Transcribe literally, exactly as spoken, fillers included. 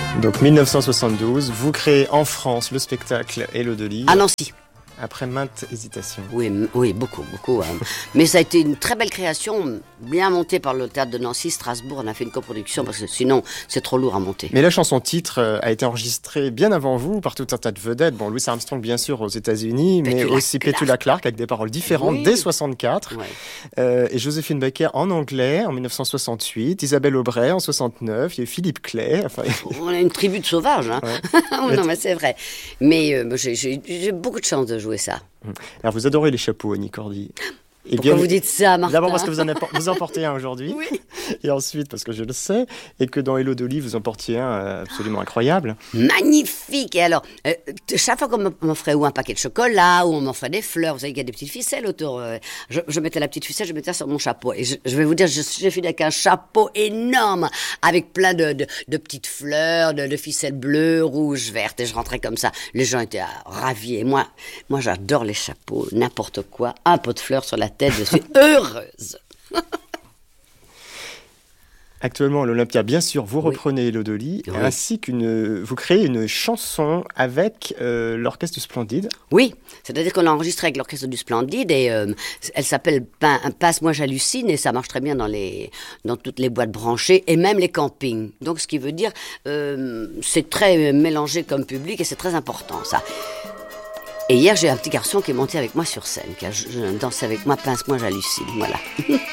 Donc mille neuf cent soixante-douze, vous créez en France le spectacle Hello Dolly. À Nancy. Après maintes hésitations. Oui, m- oui, beaucoup, beaucoup. hein. Mais ça a été une très belle création, bien montée par le théâtre de Nancy, Strasbourg. On a fait une coproduction parce que sinon, c'est trop lourd à monter. Mais la chanson titre euh, a été enregistrée bien avant vous par tout un tas de vedettes. Bon, Louis Armstrong bien sûr aux États-Unis, mais Petula aussi Clark. Petula Clark avec des paroles différentes Oui. dès soixante-quatre. Ouais. Euh, et Joséphine Baker en anglais en mille neuf cent soixante-huit, Isabelle Aubray en soixante-neuf, il y a eu Philippe Clay. Enfin, On a une tribu de sauvages. Hein. Ouais. non, mais c'est vrai. Mais euh, j'ai, j'ai, j'ai beaucoup de chance de jouer ça. Alors vous adorez les chapeaux, Annie Cordy. Et Pourquoi vous dites ça, Martin? D'abord parce que vous en, appor- vous en portez un aujourd'hui. Oui. Et ensuite parce que je le sais. Et que dans Hello Dolly, vous en portiez un euh, absolument incroyable. Magnifique. Et alors, euh, chaque fois qu'on m'offrait ou un paquet de chocolat, ou on m'offrait des fleurs, vous savez qu'il y a des petites ficelles autour. euh, je, je mettais la petite ficelle, je mettais ça sur mon chapeau. Et je, je vais vous dire, je- j'ai fini avec un chapeau énorme, avec plein de, de, de petites fleurs, de, de ficelles bleues, rouges, vertes. Et je rentrais comme ça. Les gens étaient ah, ravis. Et moi, moi, j'adore les chapeaux, n'importe quoi. Un pot de fleurs sur la tête, je suis heureuse. Actuellement à l'Olympia, bien sûr, vous Oui. reprenez Hello Dolly, Oui. ainsi qu'une, vous créez une chanson avec euh, l'orchestre du Splendide. Oui, c'est-à-dire qu'on l'a enregistré avec l'orchestre du Splendide et euh, elle s'appelle Pin- Passe-moi j'hallucine et ça marche très bien dans, les, dans toutes les boîtes branchées et même les campings. Donc ce qui veut dire, euh, c'est très mélangé comme public et c'est très important ça. Et hier j'ai un petit garçon qui est monté avec moi sur scène, qui a je- dansé avec moi Pince-moi j'hallucine, voilà.